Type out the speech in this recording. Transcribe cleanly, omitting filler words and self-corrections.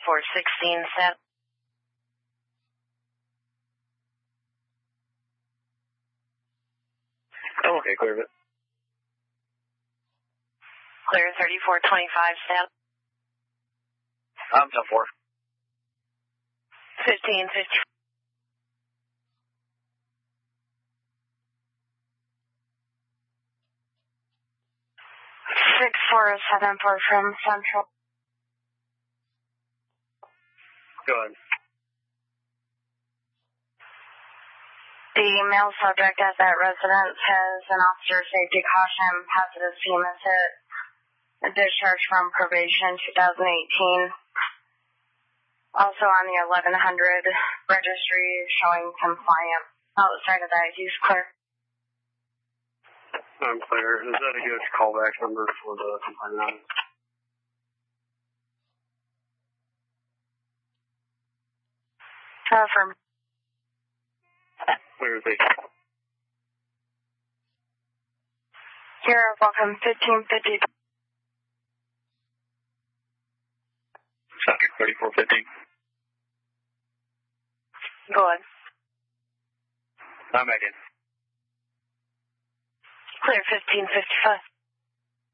3416 set. Oh, okay, clear of it. Clear 3425 set. I'm 10-4. 1550. 6474 from Central. Go ahead. The male subject at that residence has an officer safety caution, positive FEMA hit, a discharge from probation 2018. Also on the 1100 registry showing compliant. Outside of that, he's clear. I'm clear. Is that a good callback number for the complainant? From Clear, thank you. here, welcome 1550. Subject 3450. Go ahead. I'm back in. Clear 1555.